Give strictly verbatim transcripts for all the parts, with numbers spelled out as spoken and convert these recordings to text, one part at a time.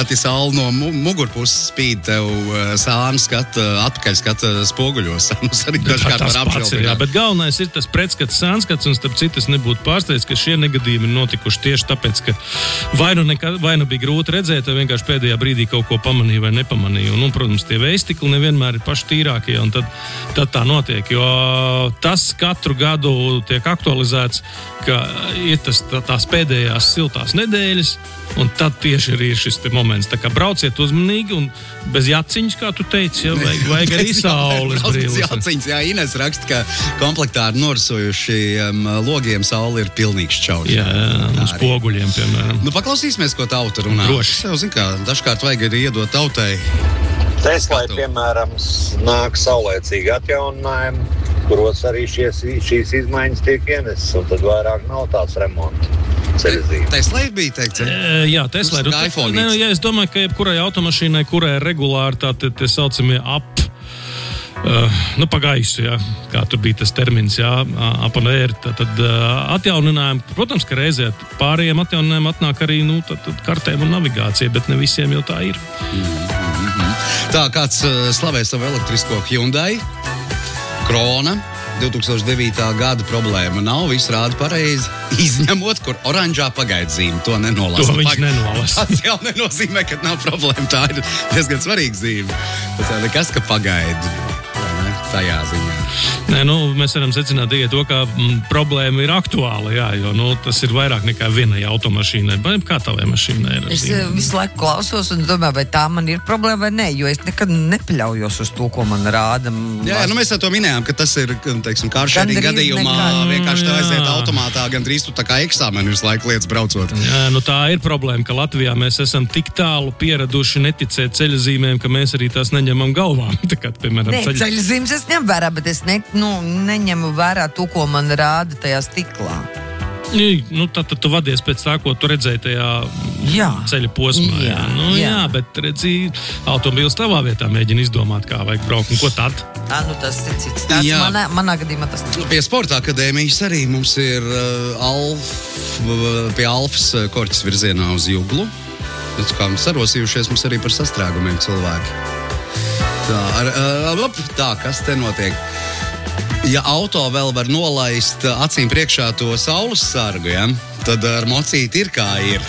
pat ja saule no mugurpuses spīd tev sānu skata, atpakaļ skata spoguļos. Mums arī dažkārt var apšaubīt. Bet galvenais ir tas pretskats, sānskats, un starp citas nebūtu pārsteigts, ka šie negadījumi ir notikuši tieši tāpēc, ka vai nu, nekā, vai nu bija grūti redzēt, vai vienkārši pēdējā brīdī kaut ko pamanīja vai nepamanīja. Un, un protams, tie veistikli nevienmēr ir paši tīrākie, un tad, tad tā notiek, jo tas katru gadu tiek aktualizēts, ka ir tas, tā, tās pēdējās siltās nedēļas, un tad tieši ir šis te moments. Tā kā brauciet uzmanīgi un bez jaciņas, kā tu teici, ja, vajag, vajag arī saules brīlis. Jaciņas, jā, Ines raksta, ka komplektā ar norsojušiem logiem saule ir pilnīgs čauši. Jā, un spoguļiem, piemēram. Nu, paklausīsimies, ko tauta runā. Droši. Es jau zinu, kā dažkārt vajag arī iedot tautai. Teslai, piemēram, nāk saulēcīgi atjauninājumi, kuros arī šies, šīs izmaiņas tiek ienesas, un tad vairāk nav tāds remonts. Teslai bija teikts, ja? Jā, Teslai. Ne, ja es domāju, ka jebkurai automašīnai, kurai ir regulāri tā te, te saucamie ap, uh, nu, pagaisu, jā, kā tur bija tas termins, jā, up and air, tad, tad uh, atjauninājumi, protams, ka reizē pārējiem atjauninājumiem atnāk arī, nu, tad, tad kartēm un navigācija, bet ne visiem jau tā ir. Mm-hmm. Tā, kāds uh, slavē savu elektrisko Hyundai, Krona, divi tūkstoši devītā gada problēma nav, viss rāda pareizi, izņemot, kur oranžā pagaidzīme, to nenolasa. To viņš nenolasa. Tas jau nenozīmē, ka nav problēma, tā ir diezgan svarīga zīme. Tas ir nekas, ka pagaidi, ne, tajā ziņā. Nē, nu, mēs varam secināt tikai to, ka m, problēma ir aktuāla, jā, jo, nu, tas ir vairāk nekā vienai automašīnai. Kā tavai mašīnai ir? Es zīme? Visu laiku klausos un domāju, vai tā man ir problēma vai nē, jo es nekad nepaļaujos uz to, ko man rāda. Jā, jā, nu mēs to minējām, ka tas ir, teiksim, kāršērīgi gadījumā nekad. Vienkārši tā aiziet automātā, gan drīz tu tā kā eksāmeni visu laiku lietas braucot. Jā, nu tā ir problēma, ka Latvijā mēs esam tik tālu pieraduši neticēt ceļazīmēm, ka mēs arī tās neņemam galvām. Tā kā, piemēram, Nē, ceļ... ceļazīmes es ņem vērā, bet es ne, nu, neņemu vērā to, ko man rāda tajā stiklā. Nu, tad, tad tu vadies pēc tā, ko tu redzēji tajā jā. ceļa posmā. Jā, nu, jā. jā, bet redzi, automobīls tavā vietā mēģina izdomāt, kā vajag braukt. Un ko tad? Tā, nu tas ir cits. Tas manā, manā gadījumā tas ir. Pie Sporta akadēmijas arī mums ir uh, Alf, pie Alfas korķis virzienā uz Juglu. Tas kā mums sarosījušies, mums arī par sastrēgumiem cilvēki. Tā, ar, uh, tā kas te notiek? Ja auto vēl var nolaist acīm priekšā to saules sargu, ja, tad ar mocīti ir kā ir.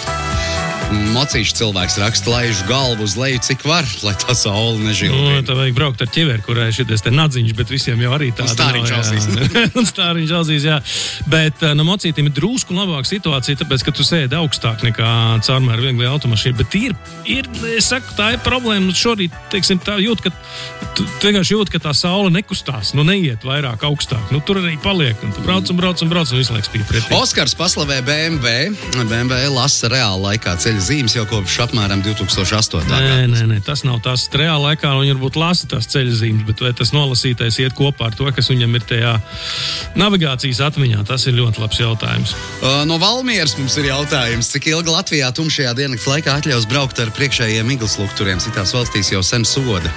Mocīšu cilvēks raksta, laižu galvu uz leju, cik var, lai tā saule nežilpina. Nu, tā vajag braukt ar ķiveri, kurai šities te nadziņš, bet visiem jau arī tāda. Un stāriņš ausīs. Un stāriņš ausīs, jā. Bet no mocītīm ir drusku labāka situācija, tāpēc, ka tu sēdi augstāk nekā caurmēr viegli automašīna. Bet ir, ir, es saku, tā ir problēma. Šorīt, teiksim, tā jūt, ka tu, tu vienkārši jūt, ka tā saule nekustās, nu neiet vairāk augstāk. Nu, tur arī paliek, un tu brauc un brauc un brauc un visu laiku spīd pretī. Oskars paslavē B M W. B M W lasa reāli laikā ceļa zīmes jau kopš apmēram divi tūkstoši astotā Nē, nē, nē, tas nav tās reāli laikā, un viņi varbūt lasa tās ceļa zīmes, bet vai tas nolasītais iet kopā ar to, kas viņam ir tajā navigācijas atmiņā, tas ir ļoti labs jautājums. Uh, no Valmieras mums ir jautājums, cik ilgi Latvijā tumšajā diennakts laikā atļaus braukt ar priekšējiem miglaslukturiem, citās valstīs jau sen soda.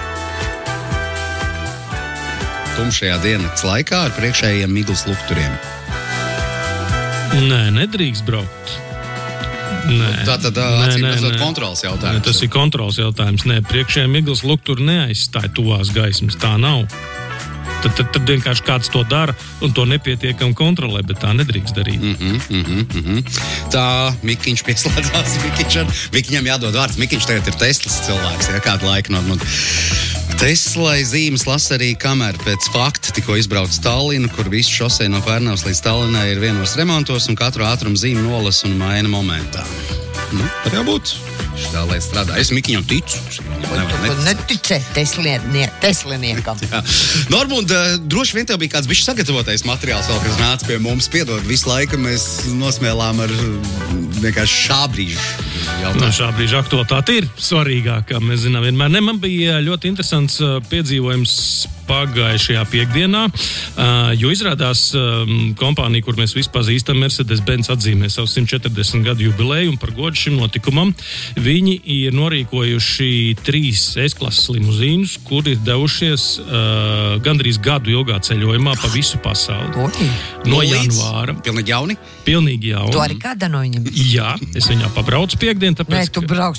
Tumšajā diennakts laikā ar priekšējiem miglaslukturiem. Nē, nedrīkst braukt. Nē, tā tad acīm redzot kontrols jautājums. Nē, tas ir kontrols jautājums. Nē, priekšējiem miglas lukturi neaizstāja tuvās gaismas. Tā nav. Tad, tad, tad vienkārši kāds to dara un to nepietiekam kontrolē, bet tā nedrīkst darīt. Mm-hmm, mm-hmm, mm-hmm. Tā Mikiņš pieslēdzās. Mikiņš ar, Mikiņam jādod vārds. Mikiņš tagad ir Teslas cilvēks. Ja, kādu laiku no... no Teslai zīmes lasa arī kamēr pēc fakta tikko izbrauc Tallinu, kur visu šosei no Pērnavas līdz Tallinai ir vienos remontos un katru ātrumu zīmi nolasa un maina momentā. Nu, var jābūt. Tā, lai strādā. Es Mikiņam ticu. Tu neticē tesliniekam. Normund, droši vien tev bija kāds bišķi sagatavotais materiāls vēl, kas nāca pie mums. Piedod, visu laiku mēs nosmēlām ar vienkārši šā brīžu jautājumu. No šā brīža aktualitāte ir svarīgākā, mēs zinām vienmēr. Ne, man bija ļoti interesants piedzīvojums pagājušajā piekdienā, jo izrādās kompānija, kur mēs visi pazīstam, Mercedes-Benz atzīmē savu simt četrdesmit gadu jubileju, un par godu šim notikumam viņi ir norīkojuši trīs S-klases limuzīnus, kur ir devušies uh, gandrīz gadu ilgā ceļojumā pa visu pasauli. Oi. No janvāra. Pilnīgi jauni? Pilnīgi jauni. Tu arī kāda no viņam? Jā, es viņā pabraucu piekdien, tāpēc, Nē, tu brauc